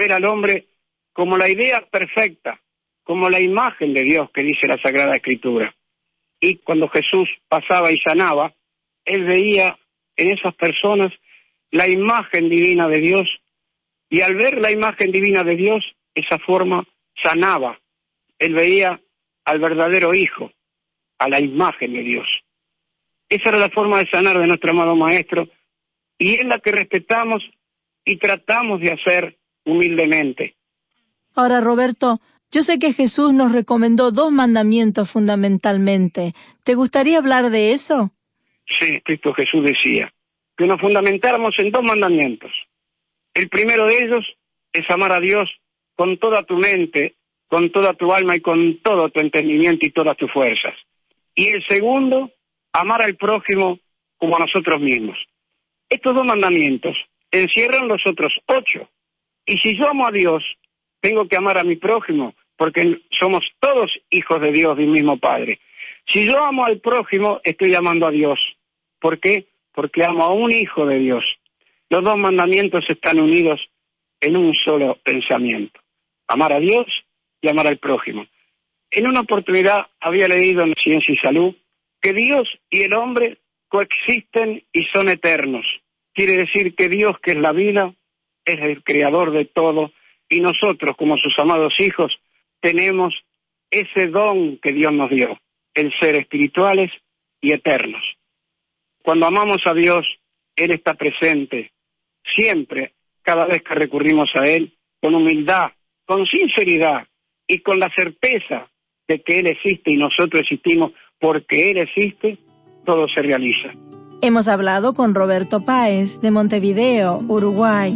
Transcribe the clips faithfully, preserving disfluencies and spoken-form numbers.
ver al hombre como la idea perfecta, como la imagen de Dios que dice la Sagrada Escritura. Y cuando Jesús pasaba y sanaba, él veía en esas personas la imagen divina de Dios, y al ver la imagen divina de Dios, esa forma sanaba. Él veía al verdadero Hijo, a la imagen de Dios. Esa era la forma de sanar de nuestro amado Maestro, y es la que respetamos y tratamos de hacer humildemente. Ahora, Roberto, yo sé que Jesús nos recomendó dos mandamientos fundamentalmente. ¿Te gustaría hablar de eso? Sí, Cristo Jesús decía que nos fundamentáramos en dos mandamientos. El primero de ellos es amar a Dios con toda tu mente, con toda tu alma y con todo tu entendimiento y todas tus fuerzas. Y el segundo, amar al prójimo como a nosotros mismos. Estos dos mandamientos encierran los otros ocho. Y si yo amo a Dios, tengo que amar a mi prójimo, porque somos todos hijos de Dios, de un mismo Padre. Si yo amo al prójimo, estoy amando a Dios. ¿Por qué? Porque amo a un hijo de Dios. Los dos mandamientos están unidos en un solo pensamiento: amar a Dios y amar al prójimo. En una oportunidad había leído en Ciencia y Salud que Dios y el hombre coexisten y son eternos. Quiere decir que Dios, que es la vida, es el creador de todo, y nosotros, como sus amados hijos, tenemos ese don que Dios nos dio, el ser espirituales y eternos. Cuando amamos a Dios, Él está presente, siempre, cada vez que recurrimos a Él, con humildad, con sinceridad y con la certeza de que Él existe y nosotros existimos. Porque Él existe, todo se realiza. Hemos hablado con Roberto Páez, de Montevideo, Uruguay.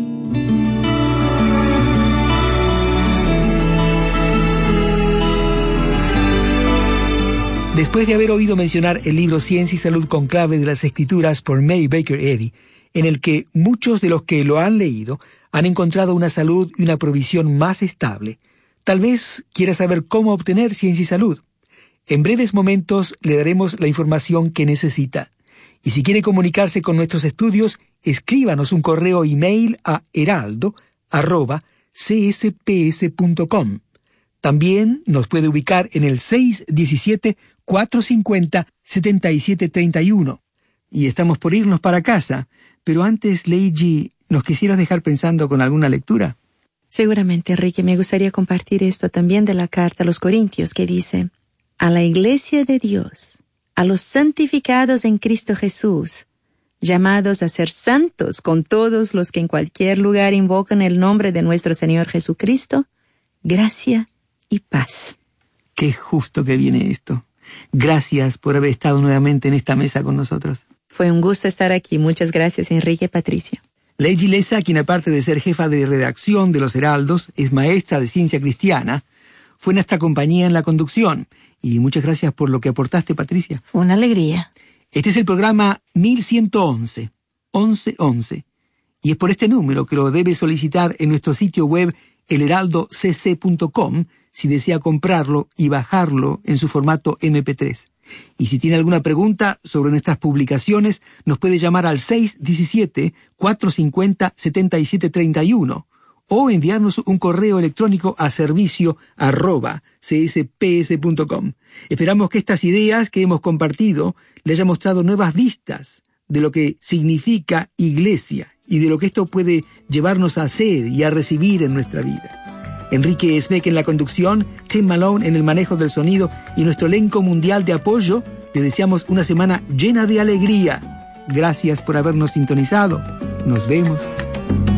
Después de haber oído mencionar el libro Ciencia y Salud con clave de las Escrituras por Mary Baker Eddy, en el que muchos de los que lo han leído han encontrado una salud y una provisión más estable, tal vez quiera saber cómo obtener ciencia y salud. En breves momentos le daremos la información que necesita. Y si quiere comunicarse con nuestros estudios, escríbanos un correo email a heraldo arroba c s p s punto com. También nos puede ubicar en el seis uno siete, cuatro cinco cero, siete siete tres uno. Y estamos por irnos para casa, pero antes, Leiji, ¿nos quisieras dejar pensando con alguna lectura? Seguramente, Enrique, me gustaría compartir esto también de la carta a los Corintios, que dice: a la Iglesia de Dios, a los santificados en Cristo Jesús, llamados a ser santos con todos los que en cualquier lugar invocan el nombre de nuestro Señor Jesucristo, gracia y paz. Qué justo que viene esto. Gracias por haber estado nuevamente en esta mesa con nosotros. Fue un gusto estar aquí. Muchas gracias, Enrique y Patricia. Leiji Leza, quien aparte de ser jefa de redacción de Los Heraldos, es maestra de ciencia cristiana, fue nuestra compañía en la conducción. Y muchas gracias por lo que aportaste, Patricia. Fue una alegría. Este es el programa mil ciento once, once once. Y es por este número que lo debe solicitar en nuestro sitio web el heraldo c c punto com si desea comprarlo y bajarlo en su formato eme pe tres. Y si tiene alguna pregunta sobre nuestras publicaciones, nos puede llamar al seis uno siete, cuatro cinco cero, siete siete tres uno o enviarnos un correo electrónico a servicio arroba c s p s punto com. Esperamos que estas ideas que hemos compartido le hayan mostrado nuevas vistas de lo que significa iglesia y de lo que esto puede llevarnos a hacer y a recibir en nuestra vida. Enrique Esbeck en la conducción, Tim Malone en el manejo del sonido y nuestro elenco mundial de apoyo, le deseamos una semana llena de alegría. Gracias por habernos sintonizado. Nos vemos.